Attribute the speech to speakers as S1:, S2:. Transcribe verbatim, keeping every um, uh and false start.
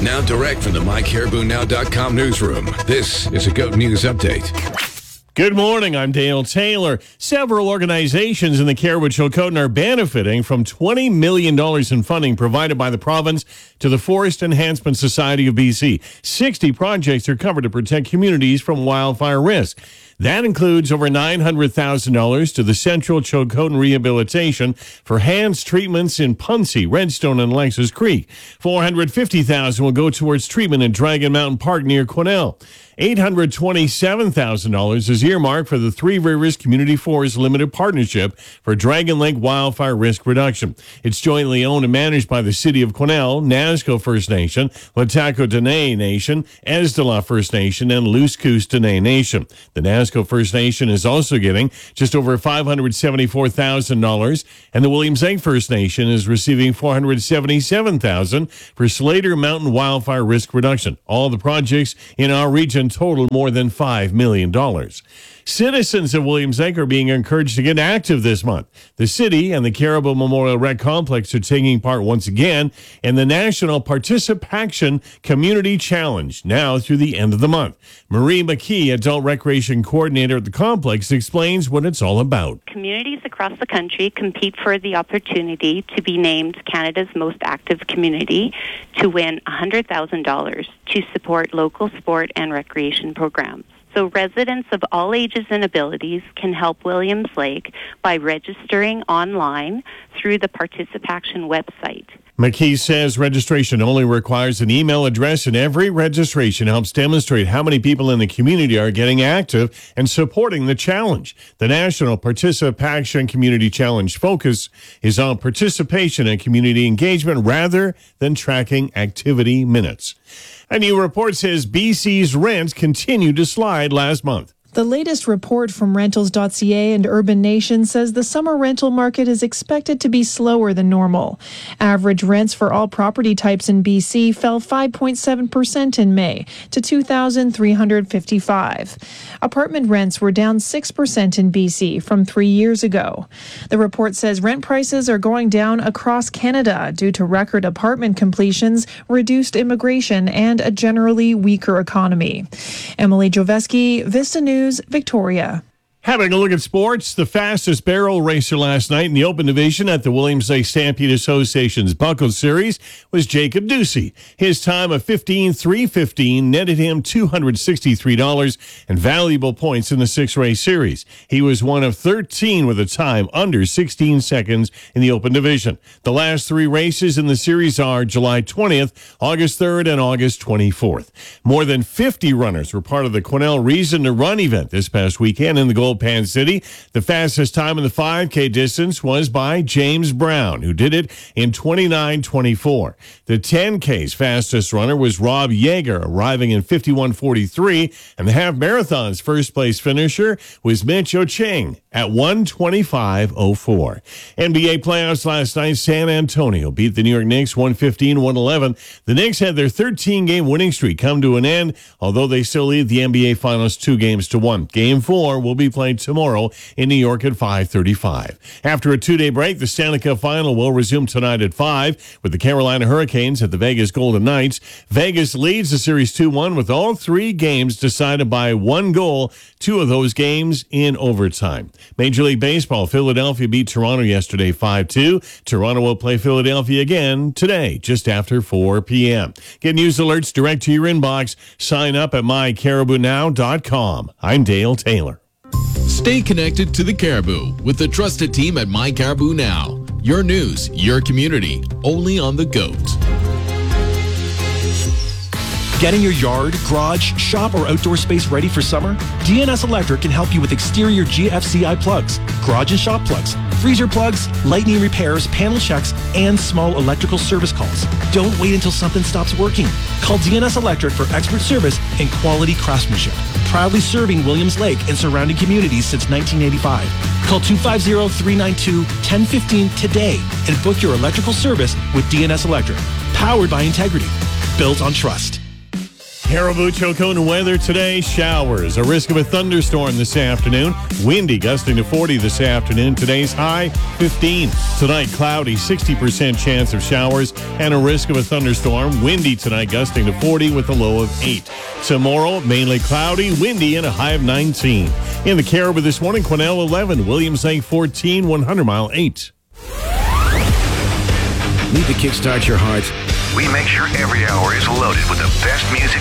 S1: Now direct from the my caribou now dot com newsroom, this is a GOAT News Update.
S2: Good morning, I'm Dale Taylor. Several organizations in the Caribou-Chilcotin are benefiting from twenty million dollars in funding provided by the province to the Forest Enhancement Society of B C. sixty projects are covered to protect communities from wildfire risk. That includes over nine hundred thousand dollars to the Central Chilcotin Rehabilitation for hands treatments in Puncie, Redstone, and Lexus Creek. four hundred fifty thousand dollars will go towards treatment at Dragon Mountain Park near Quesnel. eight hundred twenty-seven thousand dollars is earmarked for the Three Rivers Community Forest Limited Partnership for Dragon Lake wildfire risk reduction. It's jointly owned and managed by the City of Quesnel, Nasco First Nation, Lataco Dene Nation, Esdala First Nation, and Luskus Dene Nation. The Nasco First Nation is also getting just over five hundred seventy-four thousand dollars, and the Williams Lake First Nation is receiving four hundred seventy-seven thousand dollars for Slater Mountain wildfire risk reduction. All the projects in our region total more than five million dollars. Citizens of Williams Lake are being encouraged to get active this month. The city and the Caribou Memorial Rec Complex are taking part once again in the National Participation Community Challenge, now through the end of the month. Marie McKee, Adult Recreation Coordinator at the complex, explains what it's all about.
S3: Communities across the country compete for the opportunity to be named Canada's most active community to win one hundred thousand dollars to support local sport and recreation programs. So residents of all ages and abilities can help Williams Lake by registering online through the Participation website.
S2: McKee says registration only requires an email address, and every registration helps demonstrate how many people in the community are getting active and supporting the challenge. The National Participation Community Challenge focus is on participation and community engagement rather than tracking activity minutes. A new report says B C's rents continued to slide last month.
S4: The latest report from Rentals dot C A and Urban Nation says the summer rental market is expected to be slower than normal. Average rents for all property types in B C fell five point seven percent in May to two thousand three hundred fifty-five. Apartment rents were down six percent in B C from three years ago. The report says rent prices are going down across Canada due to record apartment completions, reduced immigration, and a generally weaker economy. Emily Joveski, Vista News, Victoria.
S2: Having a look at sports, the fastest barrel racer last night in the Open Division at the Williams Lake Stampede Association's Buckle Series was Jacob Ducey. His time of fifteen three fifteen netted him two hundred sixty-three dollars and valuable points in the six-race series. He was one of thirteen with a time under sixteen seconds in the Open Division. The last three races in the series are July twentieth, August third, and August twenty-fourth. More than fifty runners were part of the Quesnel Reason to Run event this past weekend in the Gold Pan City. The fastest time in the five K distance was by James Brown, who did it in twenty-nine twenty-four. The ten K's fastest runner was Rob Yeager, arriving in fifty-one forty-three, and the half marathon's first place finisher was Mitch Ocheng at one twenty-five oh four. N B A playoffs last night, San Antonio beat the New York Knicks one fifteen one eleven. The Knicks had their thirteen-game winning streak come to an end, although they still lead the N B A Finals two games to one. Game four will be played tomorrow in New York at five thirty-five. After a two-day break, the Stanley Cup Final will resume tonight at five with the Carolina Hurricanes at the Vegas Golden Knights. Vegas leads the series two one with all three games decided by one goal, two of those games in overtime. Major League Baseball, Philadelphia beat Toronto yesterday five two. Toronto will play Philadelphia again today just after four p.m. Get news alerts direct to your inbox. Sign up at my caribou now dot com. I'm Dale Taylor.
S5: Stay connected to the Caribou with the trusted team at My Caribou Now. Your news, your community, only on the GOAT.
S6: Getting your yard, garage, shop, or outdoor space ready for summer? D N S Electric can help you with exterior G F C I plugs, garage and shop plugs, freezer plugs, lightning repairs, panel checks, and small electrical service calls. Don't wait until something stops working. Call D N S Electric for expert service and quality craftsmanship. Proudly serving Williams Lake and surrounding communities since nineteen eighty-five. Call two five zero, three nine two, one zero one five today and book your electrical service with D N S Electric. Powered by integrity. Built on trust.
S2: Caribou Chilcotin weather today. Showers. A risk of a thunderstorm this afternoon. Windy, gusting to forty this afternoon. Today's high, fifteen. Tonight, cloudy, sixty percent chance of showers and a risk of a thunderstorm. Windy tonight, gusting to forty with a low of eight. Tomorrow, mainly cloudy, windy, and a high of nineteen. In the Caribou this morning, Quesnel eleven, Williams Lake fourteen, one hundred mile eight.
S7: Need to kickstart your heart?
S8: We make sure every hour is loaded with the best music